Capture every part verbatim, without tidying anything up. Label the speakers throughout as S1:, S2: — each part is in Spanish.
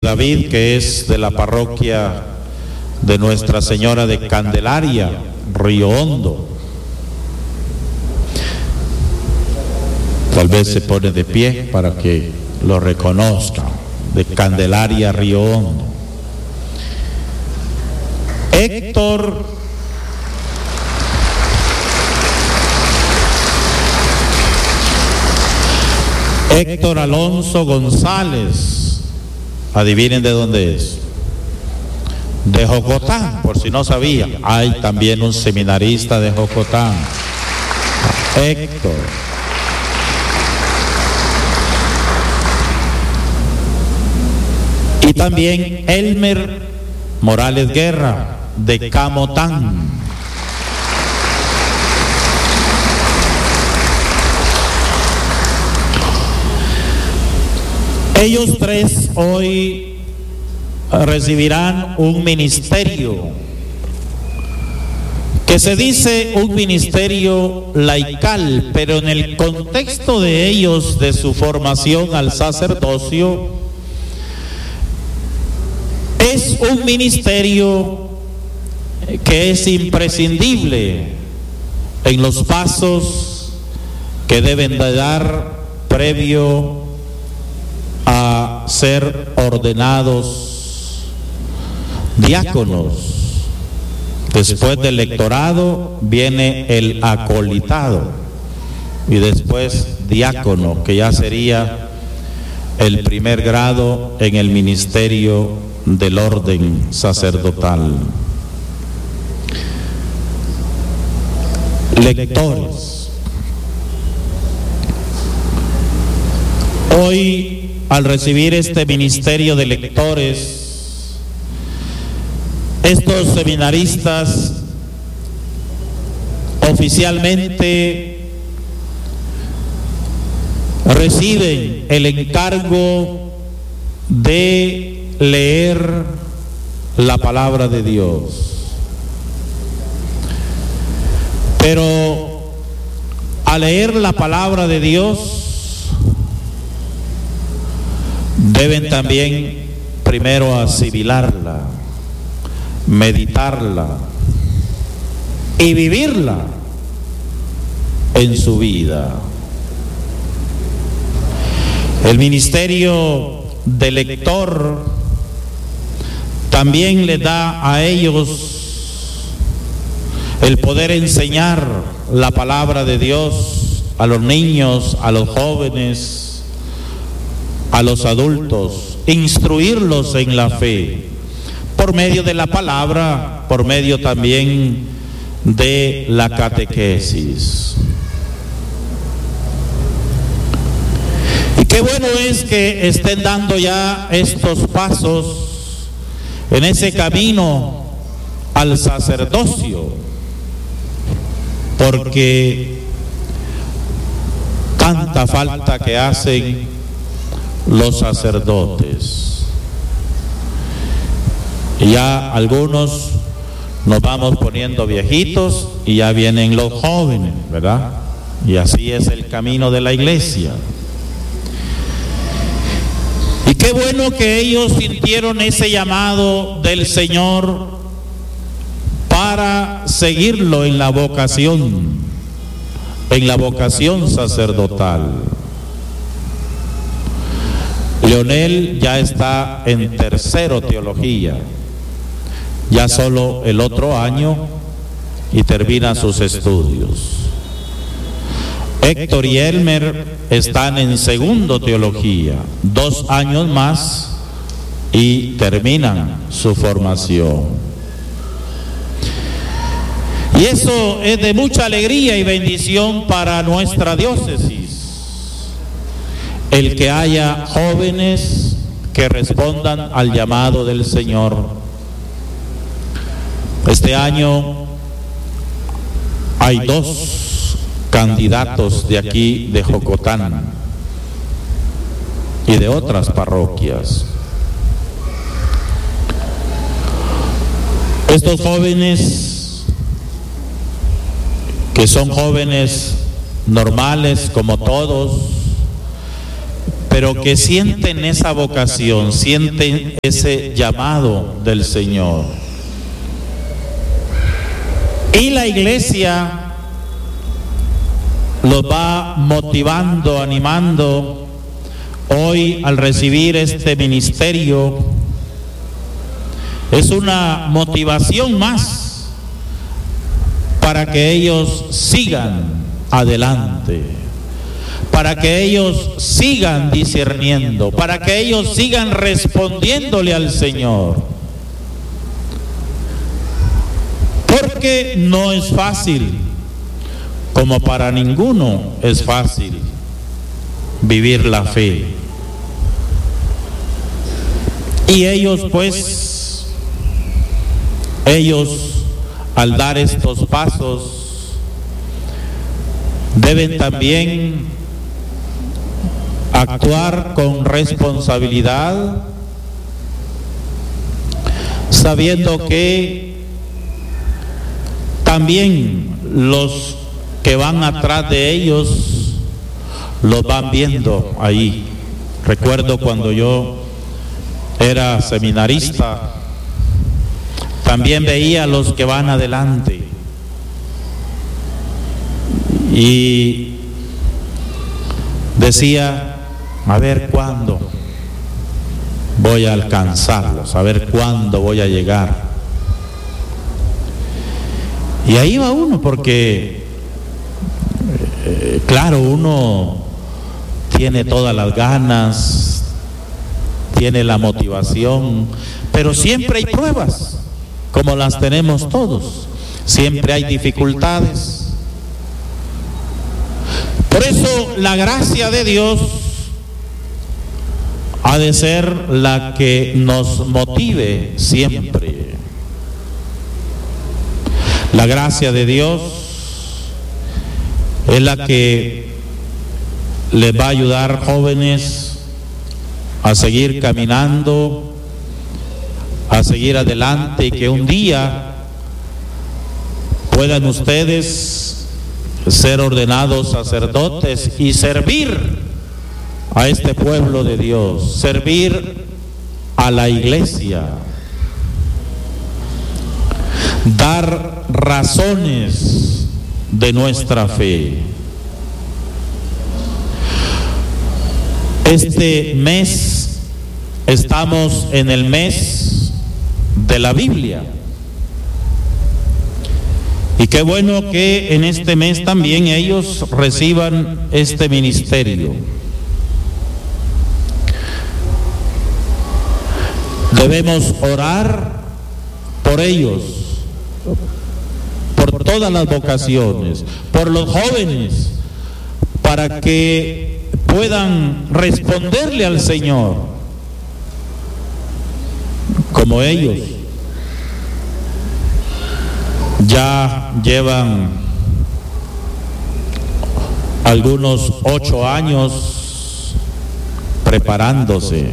S1: David, que es de la parroquia de Nuestra Señora de Candelaria, Río Hondo. Tal vez se pone de pie para que lo reconozcan, de Candelaria, Río Hondo. Héctor Héctor Alonso González. Adivinen de dónde es. De Jocotán, por si no sabía. Hay también un seminarista de Jocotán. Héctor. Y también Elmer Morales Guerra, de Camotán. Ellos tres hoy recibirán un ministerio que se dice un ministerio laical, pero en el contexto de ellos, de su formación al sacerdocio, es un ministerio que es imprescindible en los pasos que deben de dar previo a ser ordenados diáconos. Después del lectorado viene el acolitado y después diácono, que ya sería el primer grado en el ministerio del orden sacerdotal. Lectores. Hoy, al recibir este ministerio de lectores, estos seminaristas oficialmente reciben el encargo de leer la palabra de Dios. Pero al leer la palabra de Dios, deben también primero asimilarla, meditarla y vivirla en su vida. El ministerio de lector también le da a ellos el poder enseñar la palabra de Dios a los niños, a los jóvenes, a los adultos, instruirlos en la fe, por medio de la palabra, por medio también de la catequesis. Y qué bueno es que estén dando ya estos pasos en ese camino al sacerdocio, porque tanta falta que hacen los sacerdotes. Ya algunos nos vamos poniendo viejitos y ya vienen los jóvenes, ¿verdad? Y así es el camino de la iglesia. Y qué bueno que ellos sintieron ese llamado del Señor para seguirlo en la vocación, en la vocación sacerdotal. Leonel ya está en tercero teología, ya solo el otro año y termina sus estudios. Héctor y Elmer están en segundo teología, dos años más y terminan su formación. Y eso es de mucha alegría y bendición para nuestra diócesis, el que haya jóvenes que respondan al llamado del Señor. Este año hay dos candidatos de aquí, de Jocotán, y de otras parroquias. Estos jóvenes, que son jóvenes normales como todos, pero que sienten esa vocación, sienten ese llamado del Señor. Y la iglesia los va motivando, animando. Hoy, al recibir este ministerio, es una motivación más para que ellos sigan adelante, para que ellos sigan discerniendo, para que ellos sigan respondiéndole al Señor. Porque no es fácil, como para ninguno es fácil vivir la fe. Y ellos pues, ellos al dar estos pasos, deben también actuar con responsabilidad, sabiendo que también los que van atrás de ellos los van viendo ahí. Recuerdo cuando yo era seminarista, también veía a los que van adelante y decía, a ver cuándo voy a alcanzarlos, a ver cuándo voy a llegar. Y ahí va uno, porque eh, claro, uno tiene todas las ganas, tiene la motivación, pero siempre hay pruebas, como las tenemos todos, siempre hay dificultades. Por eso la gracia de Dios ha de ser la que nos motive siempre. La gracia de Dios es la que les va a ayudar, jóvenes, a seguir caminando, a seguir adelante, y que un día puedan ustedes ser ordenados sacerdotes y servir a este pueblo de Dios, servir a la iglesia, dar razones de nuestra fe. Este mes estamos en el mes de la Biblia, y qué bueno que en este mes también ellos reciban este ministerio. Debemos orar por ellos, por todas las vocaciones, por los jóvenes, para que puedan responderle al Señor como ellos. Ya llevan algunos ocho años preparándose,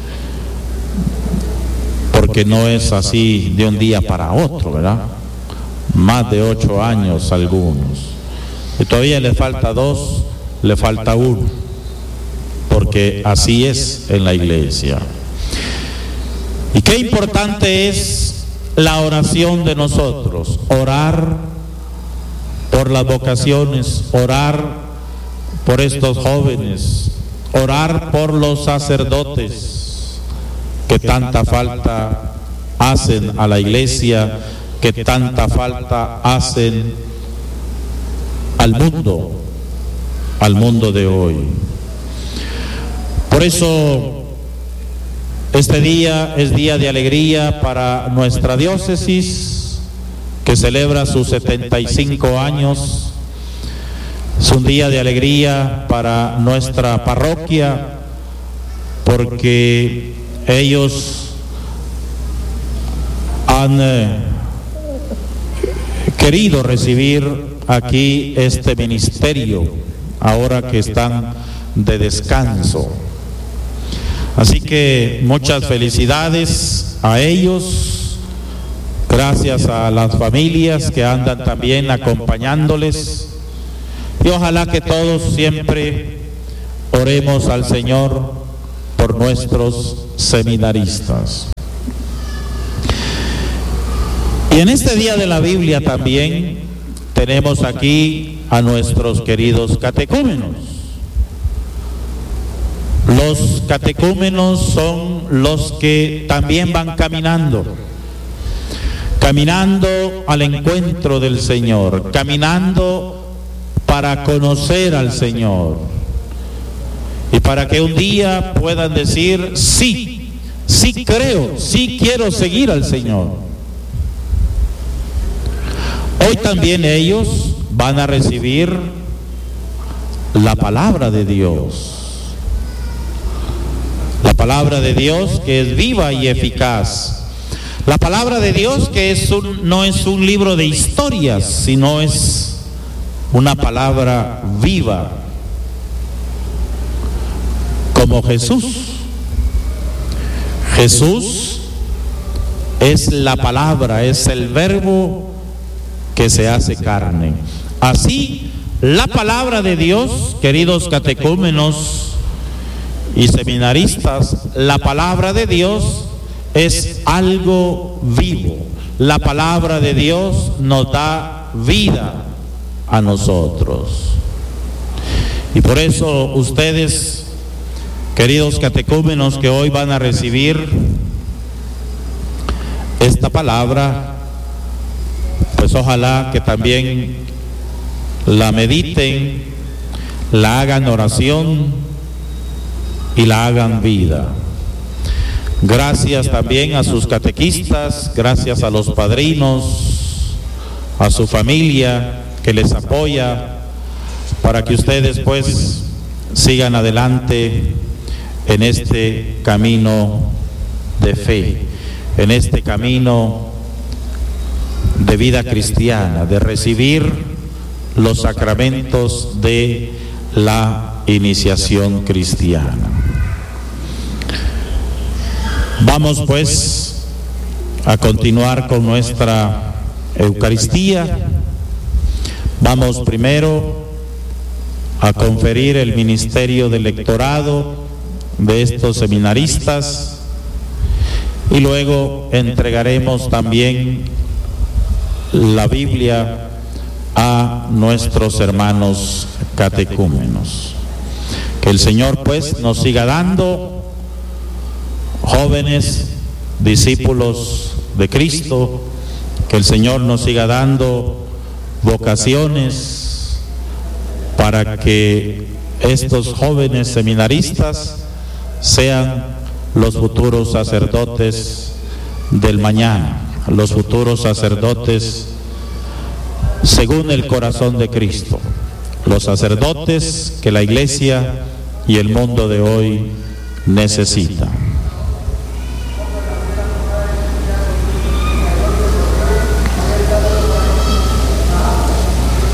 S1: porque no es así de un día para otro, ¿verdad? Más de ocho años algunos. Y todavía le falta dos, le falta uno, porque así es en la iglesia. Y qué importante es la oración de nosotros, orar por las vocaciones, orar por estos jóvenes, orar por los sacerdotes que tanta falta hacen a la iglesia, que tanta falta hacen al mundo, al mundo de hoy. Por eso este día es día de alegría para nuestra diócesis, que celebra sus setenta y cinco años. Es un día de alegría para nuestra parroquia, porque ellos han eh, querido recibir aquí este ministerio, ahora que están de descanso. Así que muchas felicidades a ellos, gracias a las familias que andan también acompañándoles, y ojalá que todos siempre oremos al Señor por nuestros seminaristas. Y en este día de la Biblia también tenemos aquí a nuestros queridos catecúmenos. Los catecúmenos son los que también van caminando, caminando al encuentro del Señor, caminando para conocer al Señor y para que un día puedan decir, sí, sí creo, sí quiero seguir al Señor. Hoy también ellos van a recibir la palabra de Dios. La palabra de Dios que es viva y eficaz. La palabra de Dios que es un, no es un libro de historias, sino es una palabra viva. Como Jesús. Jesús es la palabra, es el verbo que se hace carne. Así, la palabra de Dios, queridos catecúmenos y seminaristas, la palabra de Dios es algo vivo. La palabra de Dios nos da vida a nosotros. Y por eso ustedes, queridos catecúmenos, que hoy van a recibir esta palabra, pues ojalá que también la mediten, la hagan oración y la hagan vida. Gracias también a sus catequistas, gracias a los padrinos, a su familia que les apoya, para que ustedes pues sigan adelante en este camino de fe, en este camino de vida cristiana, de recibir los sacramentos de la iniciación cristiana. Vamos pues a continuar con nuestra Eucaristía. Vamos primero a conferir el ministerio del lectorado de estos seminaristas y luego entregaremos también la Biblia a nuestros hermanos catecúmenos. Que el Señor pues nos siga dando jóvenes discípulos de Cristo, que el Señor nos siga dando vocaciones para que estos jóvenes seminaristas sean los futuros sacerdotes del mañana, los futuros sacerdotes según el corazón de Cristo, los sacerdotes que la Iglesia y el mundo de hoy necesitan.